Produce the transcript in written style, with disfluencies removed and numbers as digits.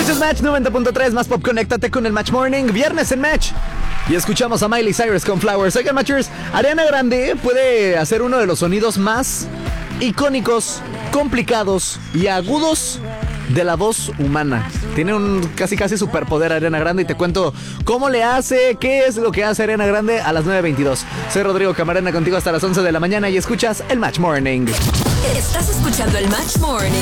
Escuchas Match 90.3, más pop, conéctate con el Match Morning, viernes en Match. Y escuchamos a Miley Cyrus con Flowers. Oigan, Matchers, Ariana Grande puede hacer uno de los sonidos más icónicos, complicados y agudos de la voz humana. Tiene un casi superpoder Ariana Grande y te cuento cómo le hace, qué es lo que hace Ariana Grande a las 9:22. Soy Rodrigo Camarena contigo hasta las 11 de la mañana y escuchas el Match Morning. Estás escuchando el Match Morning.